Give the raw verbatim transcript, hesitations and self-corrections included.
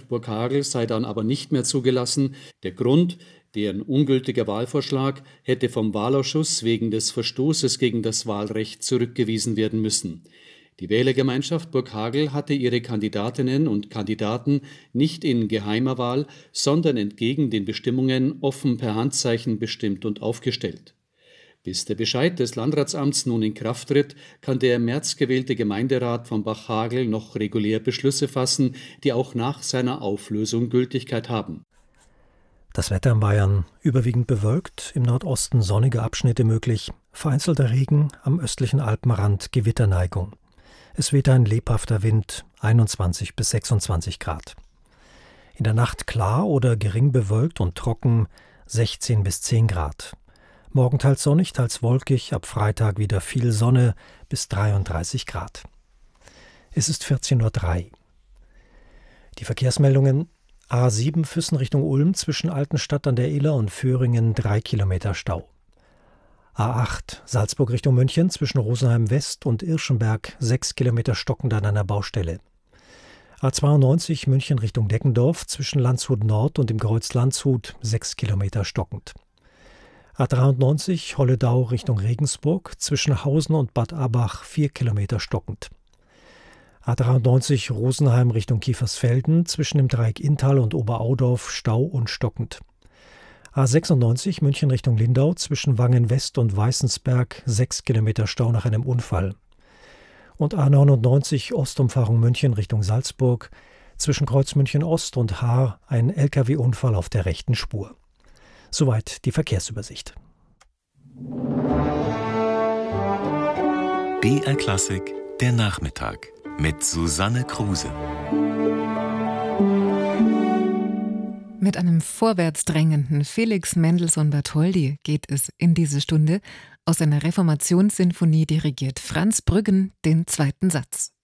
Burghagel sei dann aber nicht mehr zugelassen. Der Grund: deren ungültiger Wahlvorschlag hätte vom Wahlausschuss wegen des Verstoßes gegen das Wahlrecht zurückgewiesen werden müssen. Die Wählergemeinschaft Burghagel hatte ihre Kandidatinnen und Kandidaten nicht in geheimer Wahl, sondern entgegen den Bestimmungen offen per Handzeichen bestimmt und aufgestellt. Bis der Bescheid des Landratsamts nun in Kraft tritt, kann der im März gewählte Gemeinderat von Burghagel noch regulär Beschlüsse fassen, die auch nach seiner Auflösung Gültigkeit haben. Das Wetter in Bayern überwiegend bewölkt, im Nordosten sonnige Abschnitte möglich, vereinzelter Regen, am östlichen Alpenrand Gewitterneigung. Es weht ein lebhafter Wind, einundzwanzig bis sechsundzwanzig Grad. In der Nacht klar oder gering bewölkt und trocken, sechzehn bis zehn Grad. Morgen teils sonnig, teils wolkig, ab Freitag wieder viel Sonne bis dreiunddreißig Grad. Es ist vierzehn Uhr drei. Die Verkehrsmeldungen: A sieben Füssen Richtung Ulm zwischen Altenstadt an der Iller und Föhringen drei Kilometer Stau. A acht Salzburg Richtung München zwischen Rosenheim West und Irschenberg sechs Kilometer stockend an einer Baustelle. A zweiundneunzig München Richtung Deckendorf zwischen Landshut Nord und dem Kreuz Landshut sechs Kilometer stockend. A dreiundneunzig Holledau Richtung Regensburg zwischen Hausen und Bad Abach vier Kilometer stockend. A dreiundneunzig Rosenheim Richtung Kiefersfelden zwischen dem Dreieck Inntal und Oberaudorf Stau und stockend. A sechsundneunzig München Richtung Lindau zwischen Wangen West und Weißensberg sechs Kilometer Stau nach einem Unfall. Und A neunundneunzig Ostumfahrung München Richtung Salzburg zwischen Kreuz München Ost und Haar ein L K W-Unfall auf der rechten Spur. Soweit die Verkehrsübersicht. B R Klassik, der Nachmittag mit Susanne Kruse. Mit einem vorwärts drängenden Felix Mendelssohn Bartholdy geht es in diese Stunde. Aus einer Reformationssinfonie dirigiert Franz Brüggen den zweiten Satz.